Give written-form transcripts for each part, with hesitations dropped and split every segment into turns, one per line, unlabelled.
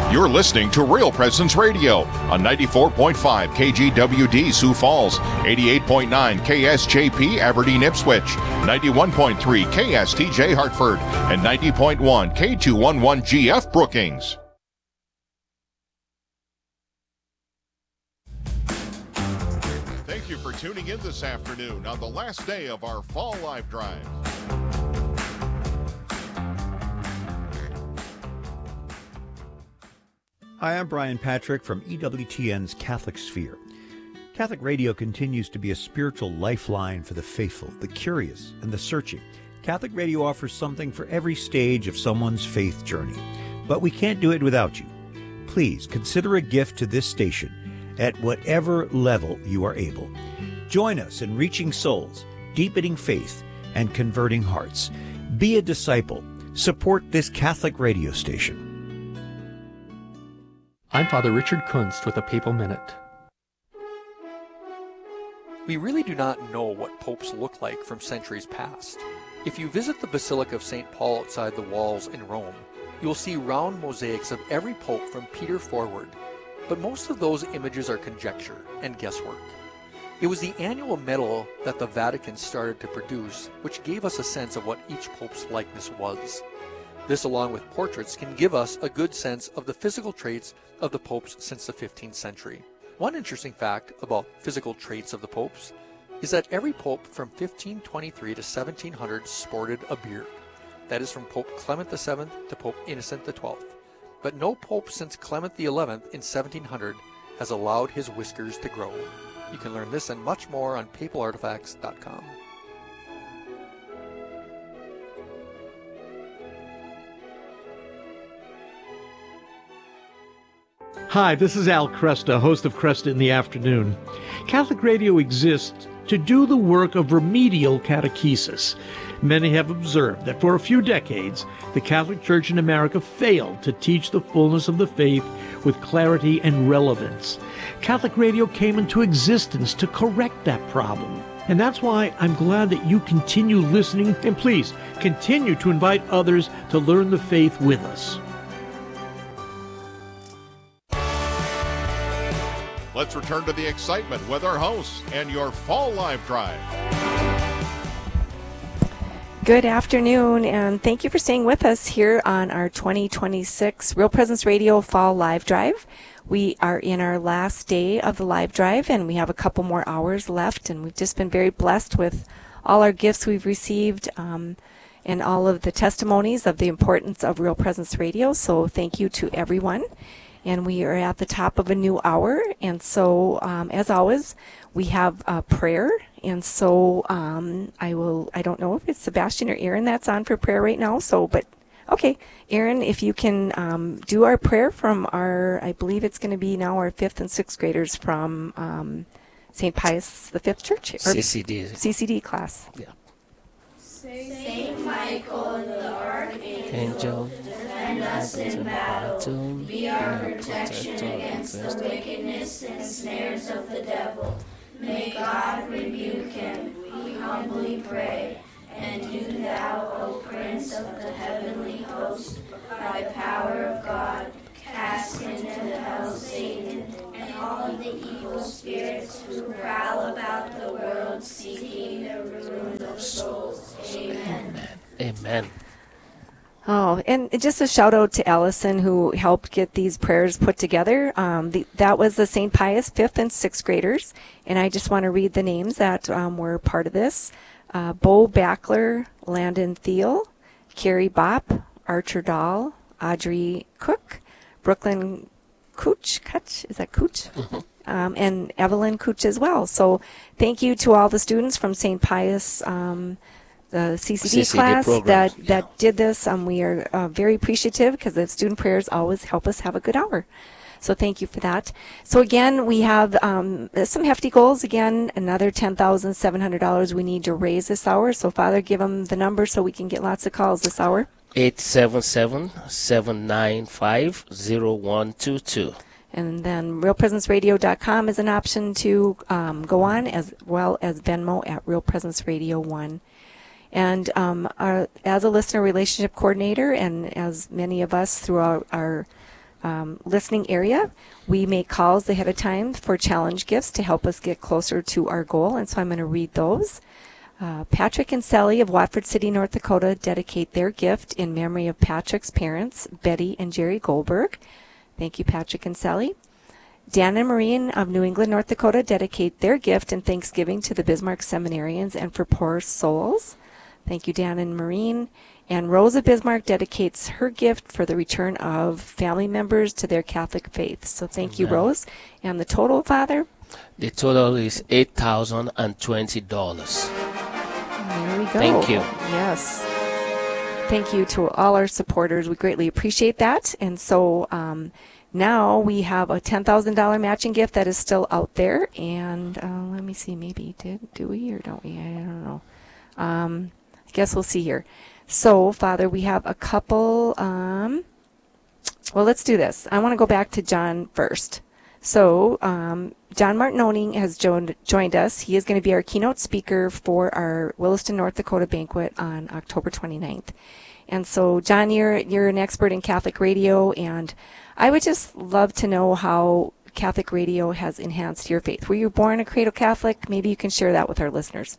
You're listening to Real Presence Radio on 94.5 KGWD Sioux Falls, 88.9 KSJP Aberdeen Ipswich, 91.3 KSTJ Hartford, and 90.1 K211GF Brookings. Thank you for tuning in this afternoon on the last day of our Fall Live Drive.
Hi, I'm Brian Patrick from EWTN's Catholic Sphere. Catholic radio continues to be a spiritual lifeline for the faithful, the curious, and the searching. Catholic radio offers something for every stage of someone's faith journey, but we can't do it without you. Please consider a gift to this station at whatever level you are able. Join us in reaching souls, deepening faith, and converting hearts. Be a disciple. Support this Catholic radio station.
I'm Father Richard Kunst with a Papal Minute. We really do not know what popes looked like from centuries past. If you visit the Basilica of St. Paul outside the walls in Rome, you will see round mosaics of every pope from Peter forward, but most of those images are conjecture and guesswork. It was the annual medal that the Vatican started to produce which gave us a sense of what each pope's likeness was. This, along with portraits, can give us a good sense of the physical traits of the popes since the 15th century. One interesting fact about physical traits of the popes is that every pope from 1523 to 1700 sported a beard. That is from Pope Clement VII to Pope Innocent XII. But no pope since Clement XI in 1700 has allowed his whiskers to grow. You can learn this and much more on papalartifacts.com.
Hi, this is Al Cresta, host of Cresta in the Afternoon. Catholic radio exists to do the work of remedial catechesis. Many have observed that for a few decades, the Catholic Church in America failed to teach the fullness of the faith with clarity and relevance. Catholic radio came into existence to correct that problem. And that's why I'm glad that you continue listening, and please continue to invite others to learn the faith with us.
Let's return to the excitement with our hosts and your Fall Live Drive.
Good afternoon, and thank you for staying with us here on our 2026 Real Presence Radio Fall Live Drive. We are in our last day of the live drive, and we have a couple more hours left, and we've just been very blessed with all our gifts we've received and all of the testimonies of the importance of Real Presence Radio, so thank you to everyone. And we are at the top of a new hour, and so as always, we have prayer. And so I don't know if it's Sebastian or Aaron that's on for prayer right now. But okay, Aaron, if you can do our prayer from I believe it's going to be now our 5th and 6th graders from St. Pius V Church or CCD class.
Yeah. Saint Michael, the Archangel, defend us in battle. Be our protection against the wickedness and snares of the devil. May God rebuke him, we humbly pray. And do thou, O Prince of the heavenly host, by the power of God, cast into hell Satan and all of the evil spirits who prowl about the world seeking the ruin of souls. Amen.
Amen.
Oh, and just a shout out to Allison who helped get these prayers put together. That was the St. Pius 5th and 6th graders, and I just want to read the names that were part of this. Bo Backler, Landon Thiel, Carrie Bopp, Archer Dahl, Audrey Cook, Brooklyn Cooch, is that Cooch? Mm-hmm. And Evelyn Cooch as well. So thank you to all the students from St. Pius, the CCD class that did this. We are very appreciative because the student prayers always help us have a good hour. So thank you for that. So again, we have some hefty goals. Again, another $10,700 we need to raise this hour. So Father, give them the number so we can get lots of calls this hour.
877-795-0122.
And then realpresenceradio.com is an option to go on, as well as Venmo at Real Presence Radio 1. And as a listener relationship coordinator, and as many of us throughout our listening area, we make calls ahead of time for challenge gifts to help us get closer to our goal, and so I'm going to read those. Patrick and Sally of Watford City, North Dakota, dedicate their gift in memory of Patrick's parents, Betty and Jerry Goldberg. Thank you, Patrick and Sally. Dan and Maureen of New England, North Dakota, dedicate their gift in Thanksgiving to the Bismarck Seminarians and for poor souls. Thank you, Dan and Maureen. And Rose of Bismarck dedicates her gift for the return of family members to their Catholic faith. So thank you, Rose. And the total, Father?
The total is $8,020.
There we go.
Thank you.
Yes. Thank you to all our supporters. We greatly appreciate that. And so now we have a $10,000 matching gift that is still out there. And let me see, maybe do we or don't we? I don't know. I guess we'll see here. So, Father, we have a couple. Well, let's do this. I want to go back to John first. So, John Martinoni has joined us. He is going to be our keynote speaker for our Williston, North Dakota banquet on October 29th. And so, John, you're an expert in Catholic radio, and I would just love to know how Catholic radio has enhanced your faith. Were you born a cradle Catholic? Maybe you can share that with our listeners.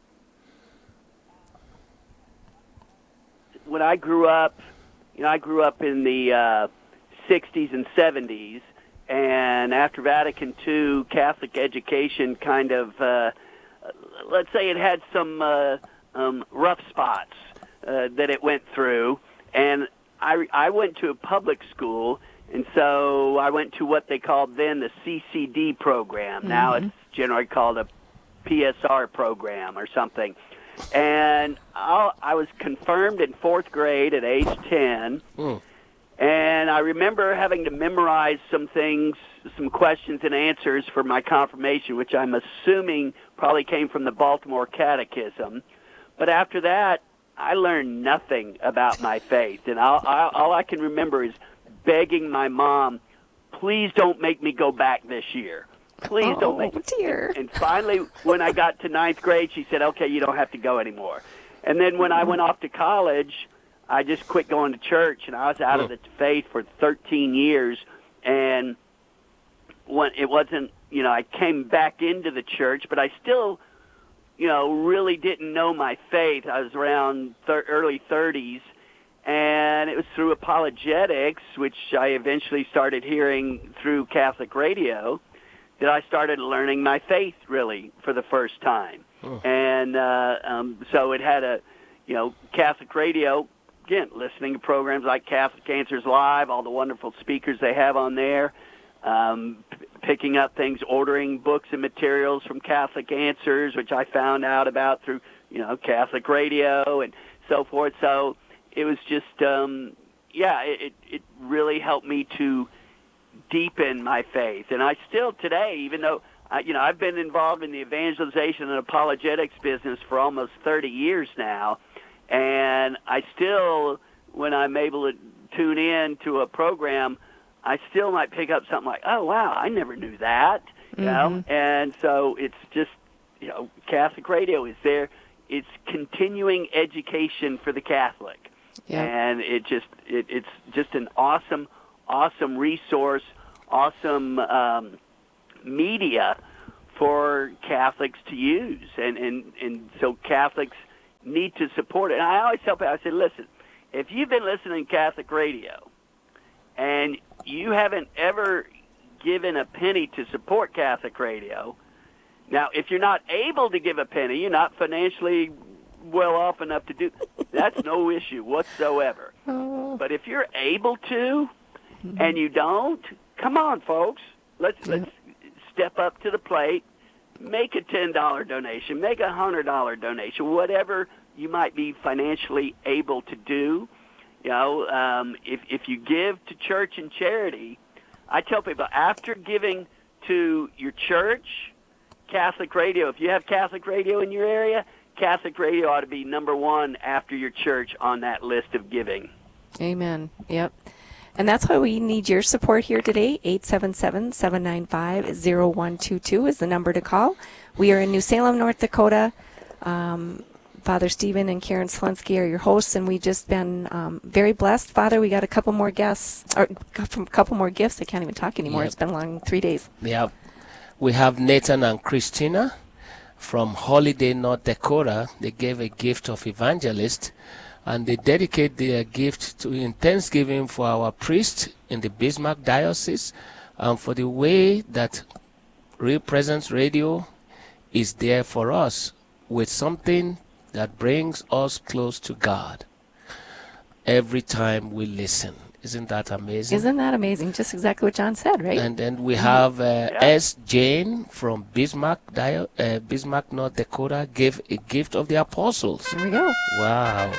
When I grew up, I grew up in the 60s and 70s, and after Vatican II, Catholic education kind of, let's say it had some rough spots that it went through, and I went to a public school, and so I went to what they called then the CCD program. Mm-hmm. Now it's generally called a PSR program or something. And I was confirmed in 4th grade at age 10, and I remember having to memorize some things, some questions and answers for my confirmation, which I'm assuming probably came from the Baltimore Catechism. But after that, I learned nothing about my faith, and all I can remember is begging my mom, please don't make me go back this year. Please don't make it.
Dear.
And finally, when I got to 9th grade, she said, okay, you don't have to go anymore. And then when I went off to college, I just quit going to church, and I was out of the faith for 13 years. And when it wasn't, I came back into the church, but I still, really didn't know my faith. I was around early 30s, and it was through apologetics, which I eventually started hearing through Catholic radio, that I started learning my faith, really, for the first time. And so it had Catholic radio, again, listening to programs like Catholic Answers Live, all the wonderful speakers they have on there, picking up things, ordering books and materials from Catholic Answers, which I found out about through, Catholic radio and so forth. So it was just, it really helped me to deepen my faith. And I still today, even though I've been involved in the evangelization and apologetics business for almost 30 years now, and I still, when I'm able to tune in to a program, I still might pick up something like, oh wow, I never knew that, you know. And so it's just, Catholic radio is there. It's continuing education for the Catholic, and it's just an awesome resource, awesome media for Catholics to use, and so Catholics need to support it. And I always tell people, I say, listen, if you've been listening to Catholic radio and you haven't ever given a penny to support Catholic radio, now if you're not able to give a penny, you're not financially well off enough to do, that's no issue whatsoever. But if you're able to, and you don't, come on, folks. Let's step up to the plate. Make a $10 donation. Make a $100 donation. Whatever you might be financially able to do. If you give to church and charity, I tell people after giving to your church, Catholic radio. If you have Catholic radio in your area, Catholic radio ought to be number one after your church on that list of giving.
Amen. Yep. And that's why we need your support here today. 877-795-0122 is the number to call. We are in New Salem, North Dakota. Father Stephen and Karen Slinsky are your hosts, and we've just been very blessed. Father, we got a couple more guests, or a couple more gifts. I can't even talk anymore. Yep. It's been a long 3 days.
Yeah. We have Nathan and Christina from Holiday, North Dakota. They gave a gift of evangelist, and they dedicate their gift in thanksgiving for our priest in the Bismarck Diocese, and for the way that Real Presence Radio is there for us with something that brings us close to God every time we listen. Isn't that amazing?
Isn't that amazing? Just exactly what John said, right?
And then we have S. Jane from Bismarck, North Dakota, gave a gift of the apostles.
There we go.
Wow.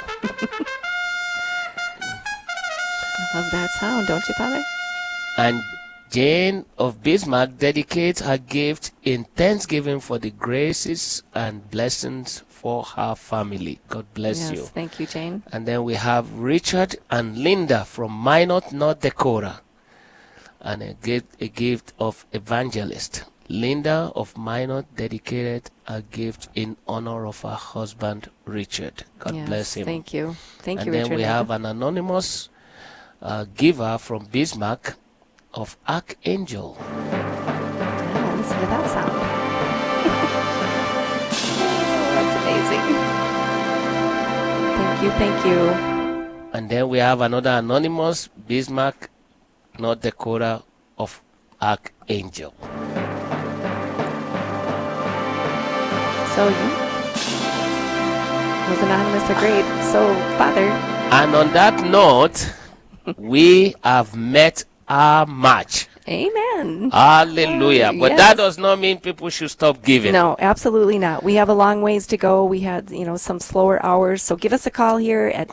I love that sound, don't you, Father?
And Jane of Bismarck dedicates her gift in thanksgiving for the graces and blessings for her family. God bless you.
Yes, thank you, Jane.
And then we have Richard and Linda from Minot, North Dakota, and a gift of evangelist. Linda of Minot dedicated a gift in honor of her husband, Richard. God bless him.
Thank you. Thank you,
Richard. And then we have an anonymous giver from Bismarck of Archangel.
Yeah, listen to that sound. Thank you.
And then we have another anonymous, Bismarck, North Dakota, of Archangel.
So those anonymous are great. So, Father.
And on that note, we have met our match.
Amen.
Hallelujah. But that does not mean people should stop giving.
No, absolutely not. We have a long ways to go. We had, some slower hours. So give us a call here at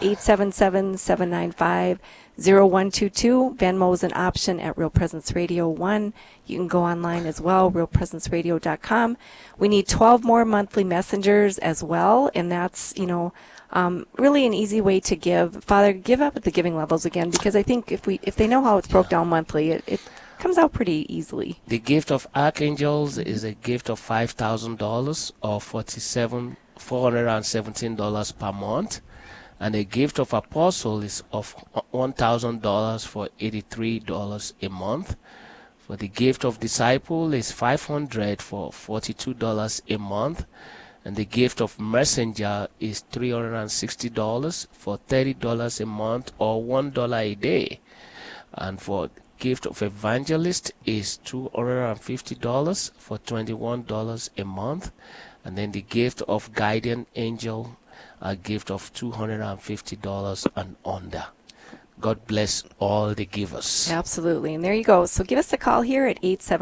877-795-0122. Venmo is an option at Real Presence Radio 1. You can go online as well, realpresenceradio.com. We need 12 more monthly messengers as well, and that's, really an easy way to give. Father, give up at the giving levels again, because I think if they know how it's broke down monthly, it comes out pretty easily.
The gift of archangels is a gift of $5,000 or $417 per month, and a gift of apostle is of $1,000 for $83 a month. For the gift of disciple is $500 for $42 a month. And the gift of messenger is $360 for $30 a month or $1 a day. And for gift of evangelist is $250 for $21 a month. And then the gift of guardian angel, a gift of $250 and under. God bless all the givers.
Absolutely. And there you go. So give us a call here at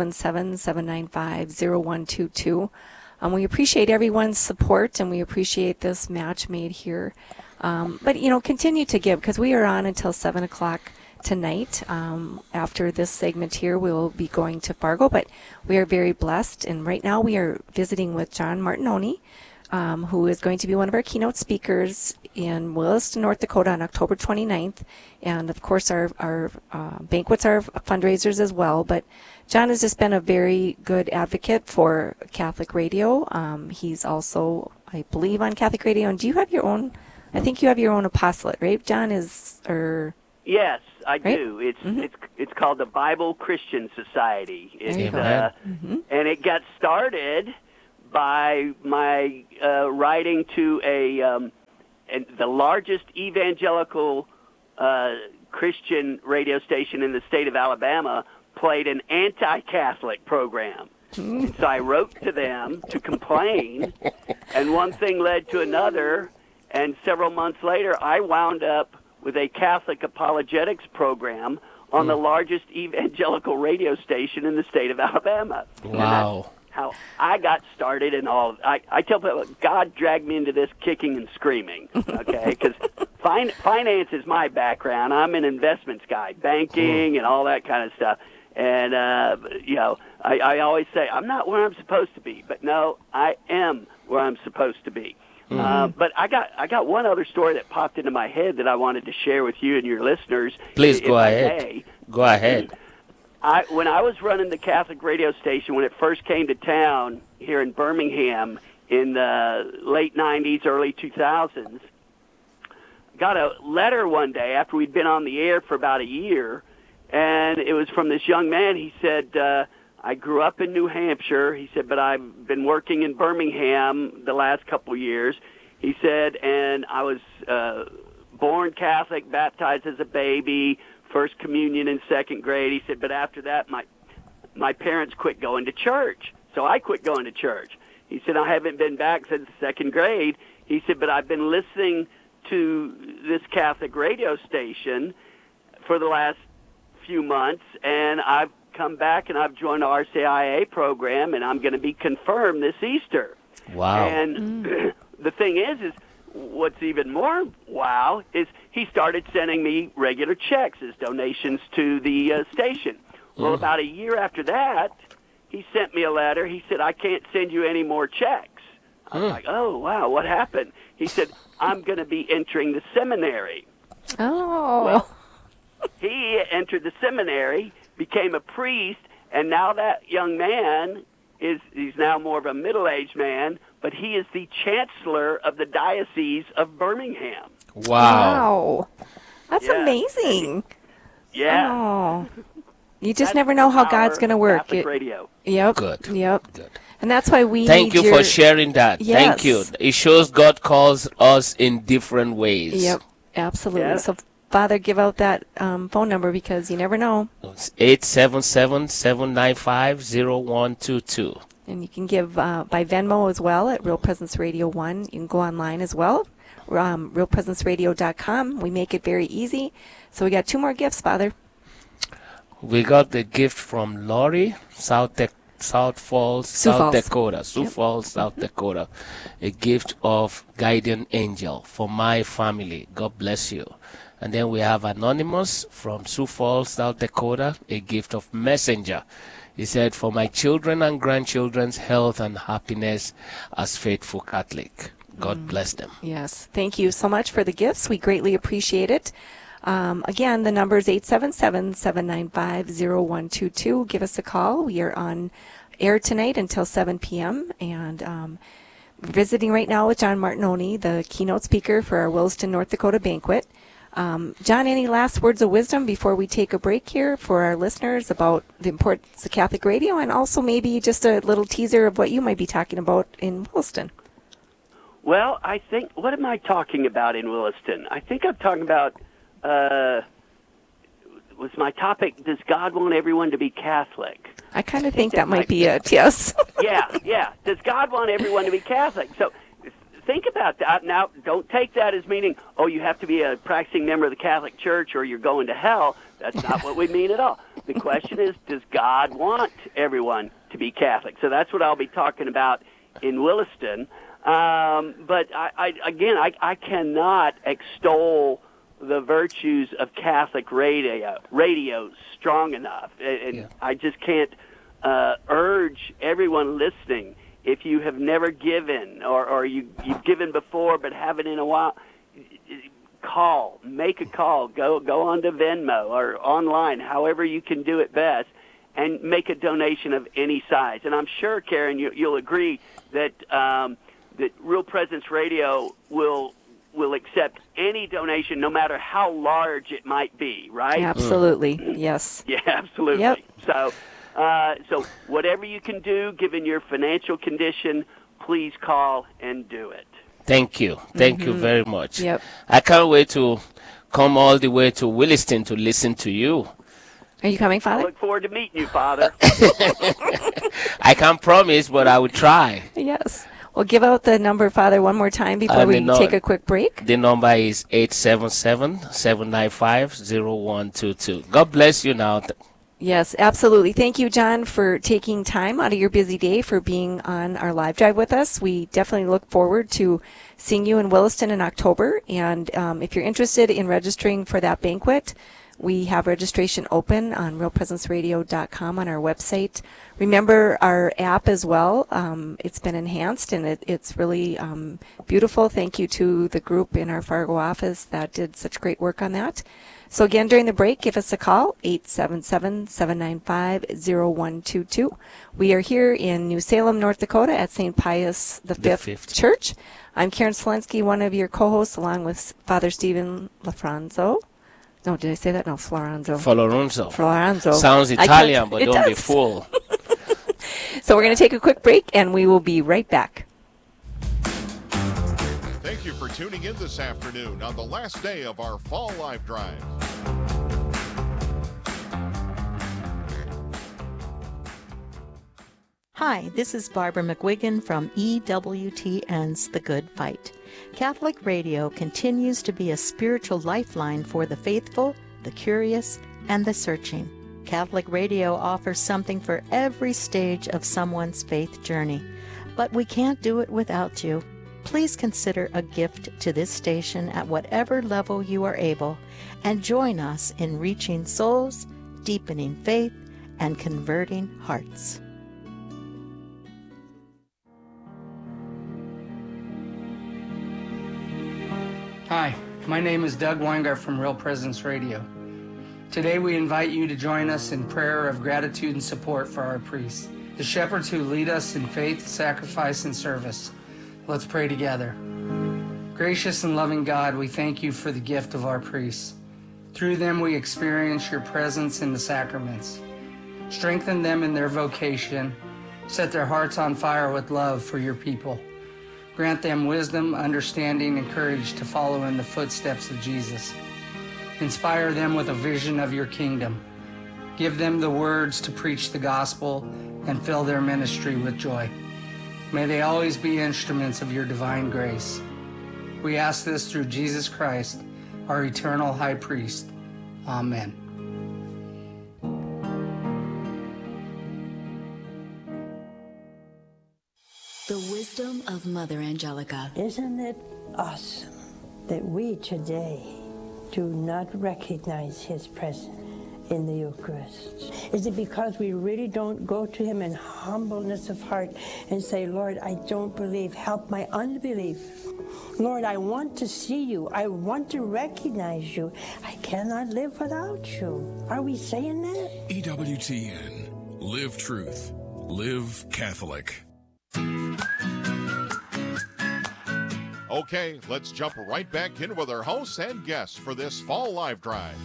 877-795-0122. We appreciate everyone's support, and we appreciate this match made here. But, continue to give, because we are on until 7 o'clock tonight. After this segment here, we will be going to Fargo, but we are very blessed. And right now we are visiting with John Martinoni, who is going to be one of our keynote speakers in Williston, North Dakota on October 29th. And, of course, our banquets are fundraisers as well. But John has just been a very good advocate for Catholic radio. He's also, I believe, on Catholic radio. And do you have your own? I think you have your own apostolate, right? John is,
Yes, I
right?
do. It's called the Bible Christian Society.
Mm-hmm.
And it got started by my writing to the largest evangelical Christian radio station in the state of Alabama played an anti-Catholic program. And so I wrote to them to complain, and one thing led to another, and several months later I wound up with a Catholic apologetics program on the largest evangelical radio station in the state of Alabama.
Wow.
How I got started and all. I tell people, God dragged me into this kicking and screaming, okay? Because finance is my background. I'm an investments guy, banking and all that kind of stuff. And, I always say, I'm not where I'm supposed to be. But, no, I am where I'm supposed to be. But I got one other story that popped into my head that I wanted to share with you and your listeners.
Please go ahead. Go ahead.
When I was running the Catholic radio station, when it first came to town here in Birmingham in the late 90s, early 2000s. Got a letter one day after we'd been on the air for about a year, and it was from this young man. He said, I grew up in New Hampshire. He said, but I've been working in Birmingham the last couple of years. He said, and I was born Catholic, baptized as a baby, first communion in second grade. He said, but after that, my parents quit going to church, so I quit going to church. He said, I haven't been back since second grade. He said, but I've been listening to this Catholic radio station for the last few months, and I've come back and I've joined the RCIA program, and I'm going to be confirmed this Easter.
Wow.
And the thing is what's even more wow is he started sending me regular checks as donations to the station. Well, about a year after that, he sent me a letter. He said, I can't send you any more checks. I was like, oh, wow, what happened? He said, I'm going to be entering the seminary.
Oh.
Well, he entered the seminary, became a priest, and now that young man he's now more of a middle-aged man, but he is the chancellor of the Diocese of Birmingham.
Wow.
That's amazing.
Yeah.
Oh. You just never know how God's going to work.
Catholic radio.
Yep.
Good.
Yep.
Good.
And that's why we
Thank
need
you for sharing that.
Yes.
Thank you. It shows God calls us in different ways.
Yep, absolutely.
Yeah.
So, Father, give out that phone number because you never know.
It's 877-795-0122.
And you can give by Venmo as well at Real Presence Radio 1. You can go online as well, realpresenceradio.com. We make it very easy. So we got 2 more gifts, Father.
We got the gift from Lori, Sioux Falls, South Dakota. Sioux Falls, South Dakota. A gift of guardian angel for my family. God bless you. And then we have Anonymous from Sioux Falls, South Dakota. A gift of messenger. He said, for my children and grandchildren's health and happiness as faithful Catholic. God bless them.
Yes. Thank you so much for the gifts. We greatly appreciate it. Again, the number is 877-795-0122. Give us a call. We are on air tonight until 7 p.m. And we're visiting right now with John Martinoni, the keynote speaker for our Williston, North Dakota banquet. John, any last words of wisdom before we take a break here for our listeners about the importance of Catholic radio, and also maybe just a little teaser of what you might be talking about in Williston?
Well, I think, what am I talking about in Williston? I think I'm talking about, was my topic, does God want everyone to be Catholic?
I kind of think that might be it, yes.
Yeah. Does God want everyone to be Catholic? So think about that. Now, don't take that as meaning, oh, you have to be a practicing member of the Catholic Church or you're going to hell. That's not what we mean at all. The question is, does God want everyone to be Catholic? So that's what I'll be talking about in Williston. But I cannot extol the virtues of Catholic radio strong enough. And I just can't urge everyone listening, if you have never given or you've given before but haven't in a while, make a call, go on to Venmo or online, however you can do it best, and make a donation of any size. And I'm sure, Karen, you'll agree that that Real Presence Radio will accept any donation, no matter how large it might be, right?
Absolutely, yes.
Yeah, absolutely.
Yep.
So whatever you can do, given your financial condition, please call and do it.
Thank you. Thank you very much.
Yep.
I can't wait to come all the way to Williston to listen to you.
Are you coming, Father?
I look forward to meeting you, Father.
I can't promise, but I will try.
Yes. Well, give out the number, Father, one more time before we take a quick break.
The number is 877-795-0122. God bless you now.
Yes, absolutely. Thank you, John, for taking time out of your busy day for being on our live drive with us. We definitely look forward to seeing you in Williston in October. And if you're interested in registering for that banquet, we have registration open on realpresenceradio.com on our website. Remember our app as well. It's been enhanced, and it's really beautiful. Thank you to the group in our Fargo office that did such great work on that. So again, during the break, give us a call, 877-795-0122. We are here in New Salem, North Dakota at St. Pius V Church. I'm Karen Selensky, one of your co-hosts, along with Father Stephen LaFranzo. No, did I say that? No, Floranzo.
Floranzo. Sounds Italian, but don't be fooled.
So we're going to take a quick break, and we will be right back.
Thank you for tuning in this afternoon on the last day of our Fall Live Drive.
Hi, this is Barbara McGuigan from EWTN's The Good Fight. Catholic Radio continues to be a spiritual lifeline for the faithful, the curious, and the searching. Catholic Radio offers something for every stage of someone's faith journey, but we can't do it without you. Please consider a gift to this station at whatever level you are able, and join us in reaching souls, deepening faith, and converting hearts.
Hi, my name is Doug Weingart from Real Presence Radio. Today we invite you to join us in prayer of gratitude and support for our priests, the shepherds who lead us in faith, sacrifice, and service. Let's pray together. Gracious and loving God, we thank you for the gift of our priests. Through them we experience your presence in the sacraments. Strengthen them in their vocation. Set their hearts on fire with love for your people. Grant them wisdom, understanding, and courage to follow in the footsteps of Jesus. Inspire them with a vision of your kingdom. Give them the words to preach the gospel and fill their ministry with joy. May they always be instruments of your divine grace. We ask this through Jesus Christ, our eternal high priest. Amen.
The wisdom of Mother Angelica.
Isn't it awesome that we today do not recognize his presence in the Eucharist? Is it because we really don't go to him in humbleness of heart and say, Lord, I don't believe, help my unbelief. Lord, I want to see you. I want to recognize you. I cannot live without you. Are we saying that?
EWTN. Live truth. Live Catholic.
Okay, let's jump right back in with our hosts and guests for this Fall Live Drive.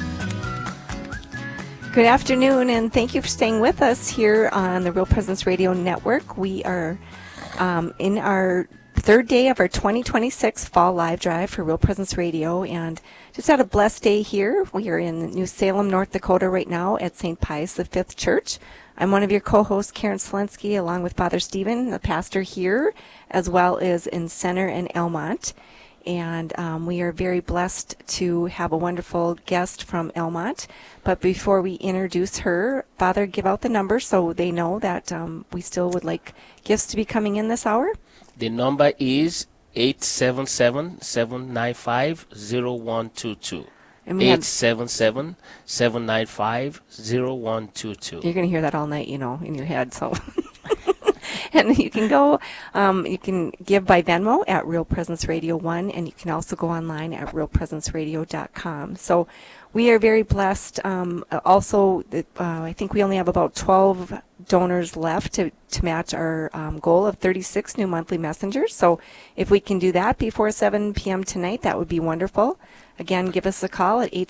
Good afternoon, and thank you for staying with us here on the Real Presence Radio Network. We are in our third day of our 2026 Fall Live Drive for Real Presence Radio, and just had a blessed day here. We are in New Salem, North Dakota right now at St. Pius V Church. I'm one of your co-hosts, Karen Selensky, along with Father Stephen, the pastor here, as well as in Center and Elmont. And we are very blessed to have a wonderful guest from Elmont. But before we introduce her, Father, give out the number so they know that we still would like gifts to be coming in this hour.
The number is 877-795-0122. 877-795-0122.
You're going to hear that all night, you know, in your head. So, and you can go, you can give by Venmo at Real Presence Radio 1, and you can also go online at realpresenceradio.com. So we are very blessed. Also, I think we only have about 12 donors left to match our goal of 36 new monthly messengers. So if we can do that before 7 p.m. tonight, that would be wonderful. Again, give us a call at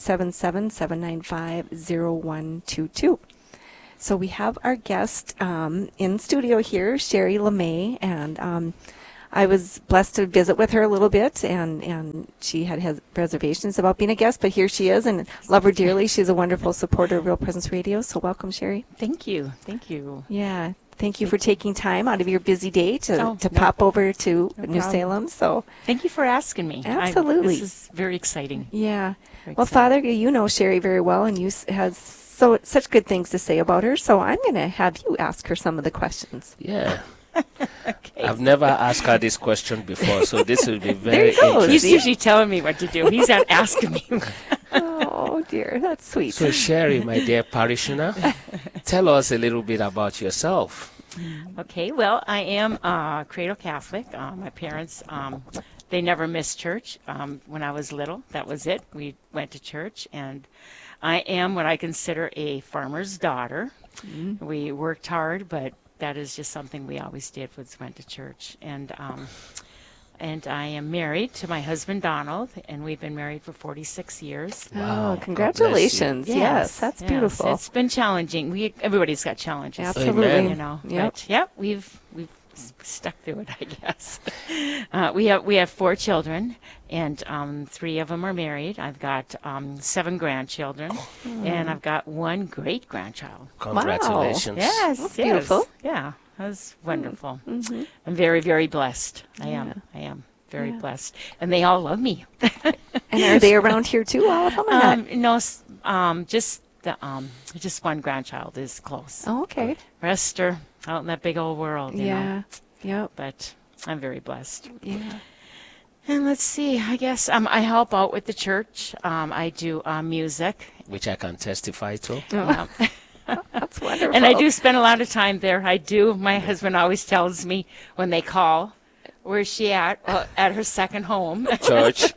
877-795-0122. So we have our guest in studio here, Sherry LeMay, and I was blessed to visit with her a little bit, and she had reservations about being a guest, but here she is, and love her dearly. She's a wonderful supporter of Real Presence Radio, so welcome, Sherry.
Thank you. Thank you.
Yeah. Thank you for taking time out of your busy day to pop over to New Salem. So
thank you for asking me.
Absolutely.
This is very exciting.
Yeah. Well, Father, you know Sherry very well, and you have such good things to say about her, so I'm going to have you ask her some of the questions.
Yeah.
Okay.
I've never asked her this question before, so this will be very interesting.
He's usually telling me what to do. He's not asking me.
Oh, dear. That's sweet.
So, Sherry, my dear parishioner, tell us a little bit about yourself.
Okay. Well, I am Cradle Catholic. My parents they never missed church. When I was little, that was it. We went to church, and I am what I consider a farmer's daughter. Mm-hmm. We worked hard, but that is just something we always did, was went to church. And I am married to my husband, Donald, and we've been married for 46 years.
Wow. Oh, congratulations. Yes, that's beautiful.
It's been challenging. Everybody's got challenges.
Absolutely.
Amen. You know, but we've stuck through it, I guess. We have 4 children, and 3 of them are married. I've got 7 grandchildren, and I've got 1 great-grandchild.
Congratulations.
Wow. Yes.
That's beautiful.
Yeah. That was wonderful.
Mm-hmm.
I'm very, very blessed. I am very blessed. And they all love me.
And are they around here too, all of them? Or
no, just 1 grandchild is close.
Oh, okay.
Rest are out in that big old world, you know.
Yep.
But I'm very blessed.
Yeah.
And let's see, I guess I help out with the church. I do music.
Which I can testify to.
Oh. That's wonderful.
And I do spend a lot of time there. I do. My husband always tells me when they call, where's she at? At her second home.
Church.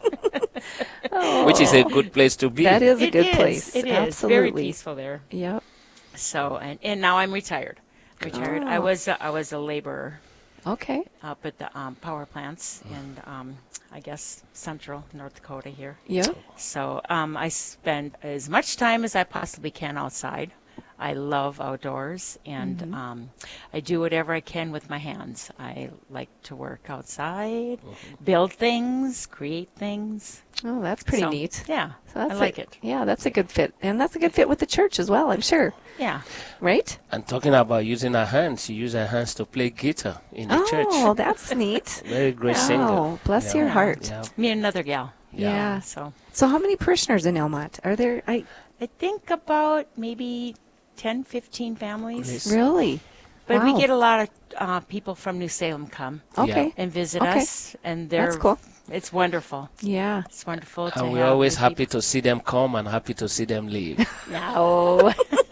Which is a good place to be.
That is a good place.
It is.
Absolutely.
Very peaceful there.
Yep.
So, and now I'm retired.
Oh.
I was a laborer.
Okay.
Up at the power plants in, I guess, central North Dakota here.
Yep.
So I spend as much time as I possibly can outside. I love outdoors, and I do whatever I can with my hands. I like to work outside, build things, create things.
Oh, that's pretty neat.
Yeah,
so that's
I like it.
Yeah, that's a good fit. And that's a good fit with the church as well, I'm sure.
Yeah.
Right?
And talking about using our hands, you use our hands to play guitar in the church.
Oh, that's neat.
Very great singer.
Oh, bless your heart.
Yeah.
Me and another gal.
Yeah.
So
how many parishioners in Elmont? Are there?
I think about maybe 10, 15 families.
Really?
But
Wow.
we get a lot of people from New Salem come and visit us, and
That's cool.
It's wonderful.
Yeah.
It's wonderful to
And we're
have
always
the
happy to see them come and happy to see them leave.
No.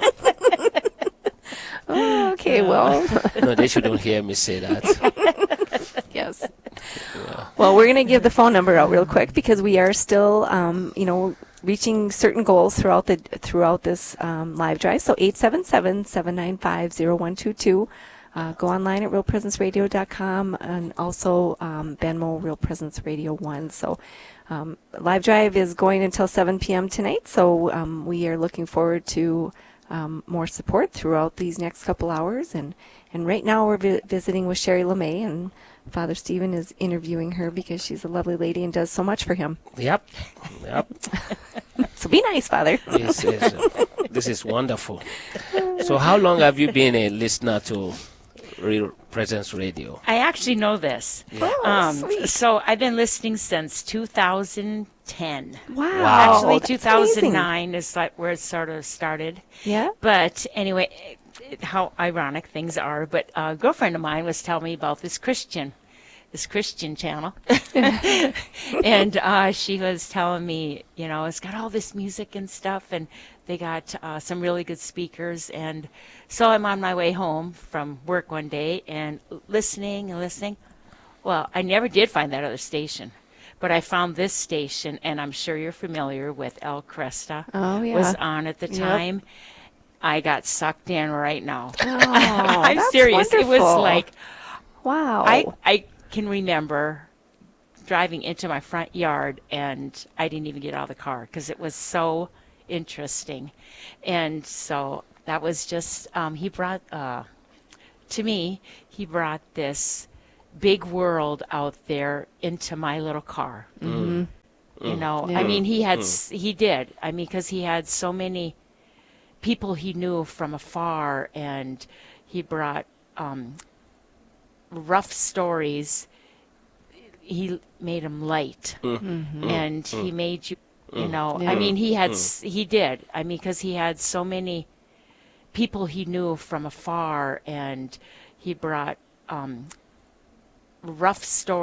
Oh, okay, well.
No, they shouldn't hear me say that.
Yes. Well, we're going to give the phone number out real quick because we are still, reaching certain goals throughout this live drive. So 877-795-0122. Go online at realpresenceradio.com and also Venmo Real Presence Radio 1. So live drive is going until 7 p.m. tonight. So we are looking forward to more support throughout these next couple hours. And right now we're visiting with Sherry LeMay, and Father Stephen is interviewing her because she's a lovely lady and does so much for him.
Yep.
So be nice, Father.
This is wonderful. So how long have you been a listener to Real Presence Radio?
I actually know this.
Yeah.
Sweet.
So I've been listening since 2010.
Wow.
Actually,
that's
2009 is like where it sort of started.
Yeah.
But anyway, how ironic things are. But a girlfriend of mine was telling me about this Christian channel. And she was telling me, it's got all this music and stuff, and they got some really good speakers. And so I'm on my way home from work one day and listening. Well, I never did find that other station, but I found this station, and I'm sure you're familiar with El Cresta.
Oh, yeah.
Was on at the time. I got sucked in right now.
Oh,
I'm
that's
serious.
wonderful.
It was like,
wow.
I can remember driving into my front yard, and I didn't even get out of the car because it was so interesting. And so that was just, he brought this big world out there into my little car.
Mm-hmm.
I mean, he did. I mean, because he had so many people he knew from afar, and he brought rough stories. He made them light, and he made you, I mean, he did. I mean, because he had so many people he knew from afar, and he brought rough stories.